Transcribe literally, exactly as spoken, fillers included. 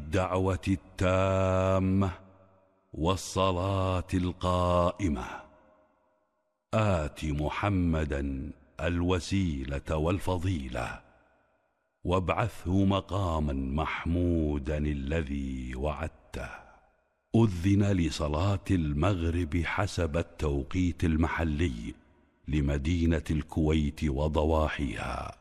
الدعوة التامة والصلاة القائمة آت محمدا الوسيلة والفضيلة وابعثه مقاما محمودا الذي وعدته. أذن لصلاة المغرب حسب التوقيت المحلي لمدينة الكويت وضواحيها.